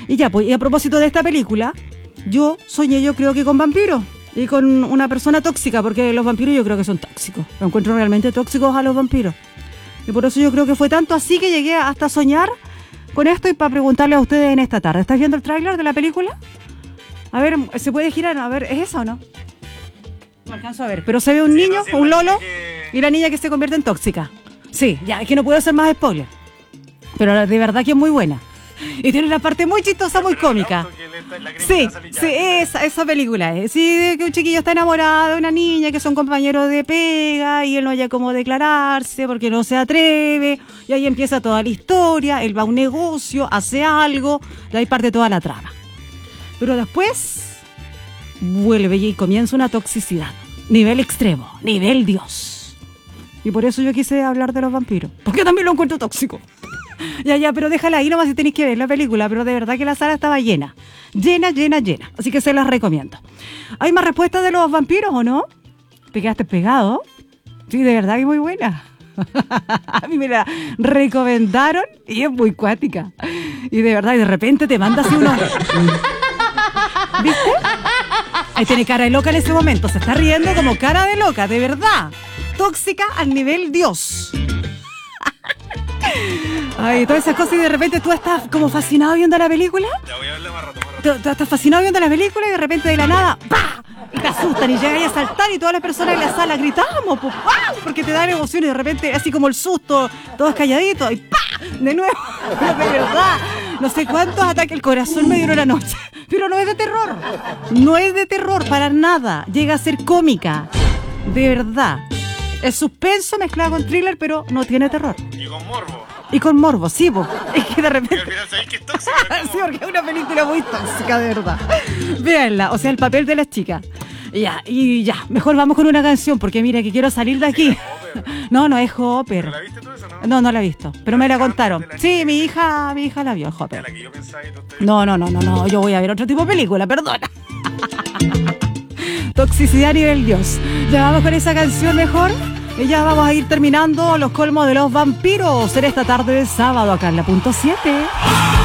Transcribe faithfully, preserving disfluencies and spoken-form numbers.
Y ya, pues, y a propósito de esta película, yo soñé, yo creo que con vampiros. Y con una persona tóxica, porque los vampiros yo creo que son tóxicos. Lo encuentro realmente tóxicos a los vampiros. Y por eso yo creo que fue tanto así que llegué hasta soñar con esto y para preguntarle a ustedes en esta tarde. ¿Estás viendo el tráiler de la película? A ver, ¿se puede girar? A ver, ¿es esa o no? No alcanzo a ver. Pero se ve un Sí, niño, no, sí, un lolo, que... y la niña que se convierte en tóxica. Sí, ya, es que no puedo hacer más spoiler. Pero de verdad que es muy buena. Y tiene una parte muy chistosa, muy cómica. Sí, sí, esa, esa película es. Sí, de que un chiquillo está enamorado de una niña, que son compañeros de pega, y él no haya cómo declararse porque no se atreve. Y ahí empieza toda la historia, él va a un negocio, hace algo, de ahí parte toda la trama. Pero después vuelve y comienza una toxicidad. Nivel extremo, nivel Dios. Y por eso yo quise hablar de los vampiros, porque también lo encuentro tóxico. Ya, ya, pero déjala ahí nomás si tenéis que ver la película, pero de verdad que la sala estaba llena, llena, llena, llena, así que se las recomiendo. ¿Hay más respuestas de los vampiros o no? ¿Te quedaste pegado? Sí, de verdad que muy buena. A mí me la recomendaron y es muy cuática. Y de verdad, y de repente te manda así uno... ¿Viste? Ahí tiene cara de loca en ese momento, se está riendo como cara de loca, de verdad. Tóxica al nivel Dios. Ay, todas esas cosas y de repente tú estás como fascinado viendo la película. Ya voy a verla más rato, más rato. Tú, tú estás fascinado viendo la película y de repente de la nada, ¡pah! Y te asustan y llegan a saltar y todas las personas en la sala gritamos, pues, ¡pah! Porque te dan emoción y de repente así como el susto, todos calladitos y ¡pah! De nuevo, pero de verdad, no sé cuántos ataques al corazón me dieron la noche, pero no es de terror, no es de terror para nada, llega a ser cómica, de verdad. Es suspenso mezclado con thriller, pero no tiene terror. Y con morbo. Y con morbo, sí, po. Es que de Y repente... al final sabéis que es tóxico. Sí, porque es una película muy tóxica, de verdad. Véanla, o sea, el papel de las chicas. Ya, y ya, mejor vamos con una canción, porque mira, que quiero salir de aquí. No, no es Hopper. ¿La viste tú eso, no? No, no la he visto, pero me la contaron. Sí, mi hija, mi hija la vio, Ya, Hopper. la que yo pensaba y tú te... No, no, no, no, no, yo voy a ver otro tipo de película, perdona. Toxicidad a nivel Dios. Ya vamos con esa canción mejor. Y ya vamos a ir terminando los colmos de los vampiros en esta tarde de sábado acá en la punto siete.